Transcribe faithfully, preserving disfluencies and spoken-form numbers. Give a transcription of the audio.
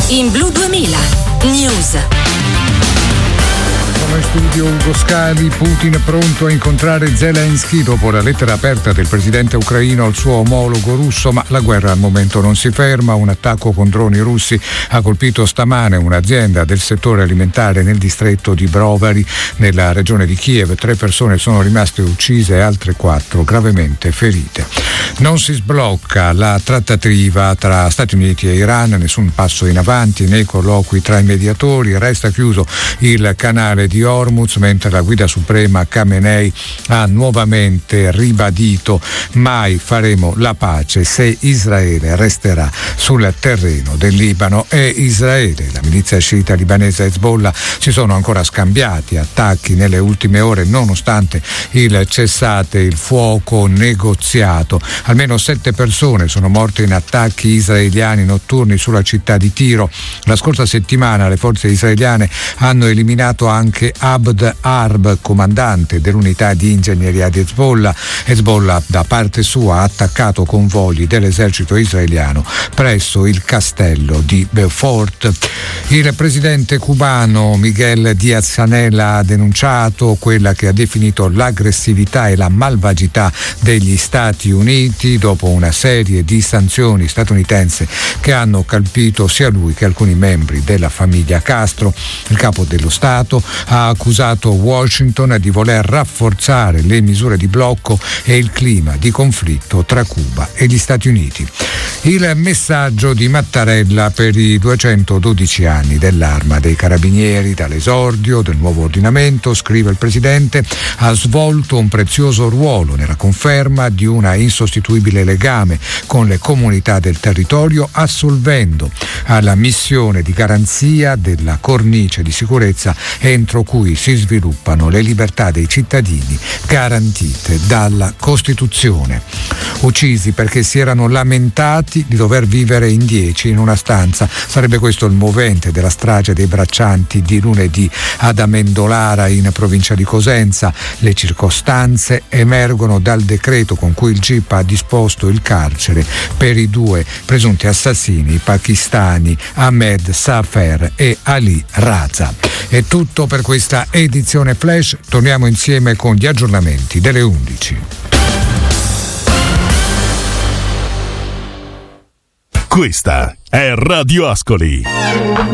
in Blu duemila News. In studio Ugo Scali. Putin pronto a incontrare Zelensky dopo la lettera aperta del presidente ucraino al suo omologo russo, ma la guerra al momento non si ferma. Un attacco con droni russi ha colpito stamane un'azienda del settore alimentare nel distretto di Brovary, nella regione di Kiev. Tre persone sono rimaste uccise e altre quattro gravemente ferite. Non si sblocca la trattativa tra Stati Uniti e Iran, nessun passo in avanti nei colloqui tra i mediatori, resta chiuso il canale di Hormuz, mentre la guida suprema Khamenei ha nuovamente ribadito: mai faremo la pace se Israele resterà sul terreno del Libano. E Israele, la milizia sciita libanese Hezbollah si sono ancora scambiati attacchi nelle ultime ore nonostante il cessate il fuoco negoziato. Almeno sette persone sono morte in attacchi israeliani notturni sulla città di Tiro. La scorsa settimana le forze israeliane hanno eliminato anche Abd Harb, comandante dell'unità di ingegneria di Hezbollah. Hezbollah da parte sua ha attaccato convogli dell'esercito israeliano presso il castello di Beaufort. Il presidente cubano Miguel Díaz-Canel ha denunciato quella che ha definito l'aggressività e la malvagità degli Stati Uniti dopo una serie di sanzioni statunitensi che hanno colpito sia lui che alcuni membri della famiglia Castro. Il capo dello Stato ha accusato Washington di voler rafforzare le misure di blocco e il clima di conflitto tra Cuba e gli Stati Uniti. Il messaggio di Mattarella per i duecentododici anni dell'Arma dei Carabinieri. Dall'esordio del nuovo ordinamento, scrive il Presidente, ha svolto un prezioso ruolo nella conferma di una insostituibile legame con le comunità del territorio, assolvendo alla missione di garanzia della cornice di sicurezza entro cui si sviluppano le libertà dei cittadini garantite dalla Costituzione. Uccisi perché si erano lamentati di dover vivere in dieci in una stanza. Sarebbe questo il movente della strage dei braccianti di lunedì ad Amendolara in provincia di Cosenza. Le circostanze emergono dal decreto con cui il G I P ha disposto il carcere per i due presunti assassini pakistani Ahmed Safer e Ali Raza. È tutto per questa edizione Flash. Torniamo insieme con gli aggiornamenti delle undici. Questa è Radio Ascoli.